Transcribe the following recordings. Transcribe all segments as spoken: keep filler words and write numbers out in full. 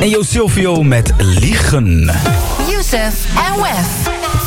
En Jo Silvio met Liegen. Yusuf en Wef.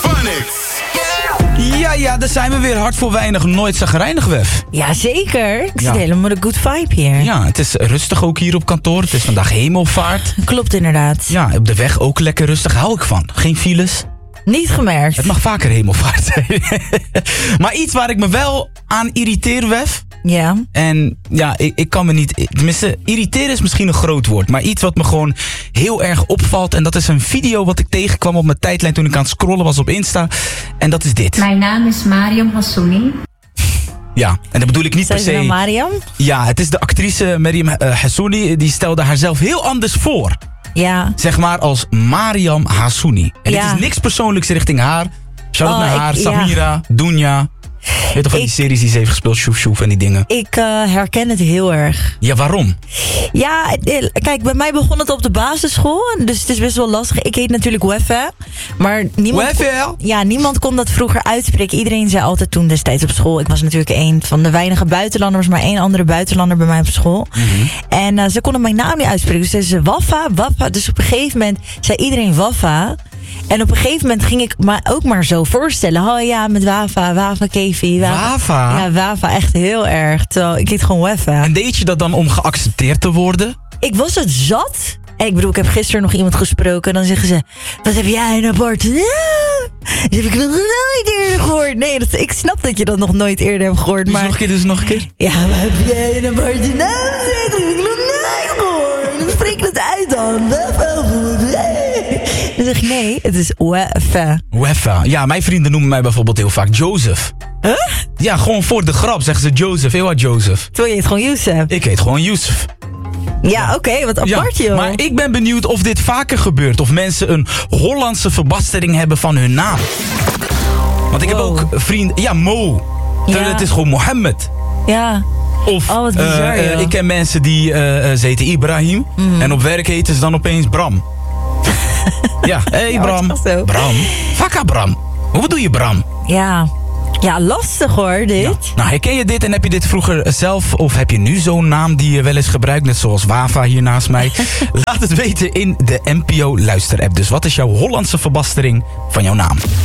Ja, ja, daar zijn we weer. Hard voor weinig, nooit zagrijnig, Wef. Jazeker. Ik zit Ja. helemaal met een good vibe hier. Ja, het is rustig ook hier op kantoor. Het is vandaag hemelvaart. Klopt inderdaad. Ja, op de weg ook lekker rustig. Hou ik van. Geen files. Niet gemerkt. Het mag vaker hemelvaart zijn. Maar iets waar ik me wel aan irriteer, Wef. Ja. En ja, ik, ik kan me niet... Tenminste, irriteren is misschien een groot woord. Maar iets wat me gewoon heel erg opvalt. En dat is een video wat ik tegenkwam op mijn tijdlijn toen ik aan het scrollen was op Insta. En dat is dit. Mijn naam is Mariam Hassouni. Ja, en dat bedoel ik niet Zijn per ze se... nou Mariam? Ja, het is de actrice Mariam uh, Hassouni. Die stelde haarzelf heel anders voor. Ja. Zeg maar als Mariam Hassouni. En Ja. het is niks persoonlijks richting haar. Shout-out Oh, naar ik- haar, ja. Samira, Dunja. Je weet toch van die Ik- series die ze heeft gespeeld, Sjoef Sjoef en die dingen. Ik uh, herken het heel erg. Ja, waarom? Ja, eh, kijk, bij mij begon het op de basisschool. Dus het is best wel lastig. Ik heet natuurlijk Weffe. Maar niemand, Weffe? ja, niemand kon dat vroeger uitspreken. Iedereen zei altijd toen destijds op school. Ik was natuurlijk een van de weinige buitenlanders. Maar één andere buitenlander bij mij op school. Mm-hmm. En uh, ze konden mijn naam niet uitspreken. Dus zeiden ze Waffa, Waffa. Dus op een gegeven moment zei iedereen Waffa. En op een gegeven moment ging ik me ook maar zo voorstellen. Oh ja, met Wafa, Wafa, Kevi. Wafa? Ja, Wafa, echt heel erg. Terwijl ik heet gewoon Weffe. En deed je dat dan om geaccepteerd te worden? Ik was het zat. En ik bedoel, ik heb gisteren nog iemand gesproken. En dan zeggen ze, wat heb jij een apart? Ja, dat heb ik nog nooit eerder gehoord. Nee, dat, ik snap dat je dat nog nooit eerder hebt gehoord. Dus Maar nog een keer, dus nog een keer. ja, wat heb jij een apart? Nou, zeg, dat heb ik nog nooit gehoord. Dan spreek het uit dan. Dan zeg ik, nee, het is Weffe. Weffa. Ja, mijn vrienden noemen mij bijvoorbeeld heel vaak Joseph. Huh? Ja, gewoon voor de grap zeggen ze Joseph. Heel hard Joseph. Terwijl je het gewoon Yusuf. Ik heet gewoon Yusuf. Ja, oké, wat apart, joh. Maar ik ben benieuwd of dit vaker gebeurt. Of mensen een Hollandse verbastering hebben van hun naam. Want ik Wow. heb ook vrienden... Ja, Mo. Terwijl Ja. het is gewoon Mohammed. Ja. Of Oh, wat bizar, eh, eh, joh. ik ken mensen die eh, eh, ze heten Ibrahim. Mhm. En op werk heten ze dan opeens Bram. Ja, hé hey, Ja, Bram. wat is dat zo? Bram. Vakka Bram. Hoe bedoel je Bram? Ja. Ja, lastig hoor, dit. Ja. Nou, herken je dit en heb je dit vroeger zelf? Of heb je nu zo'n naam die je wel eens gebruikt? Net zoals Wafa hier naast mij. Laat het weten in de N P O luisterapp. Dus wat is jouw Hollandse verbastering van jouw naam?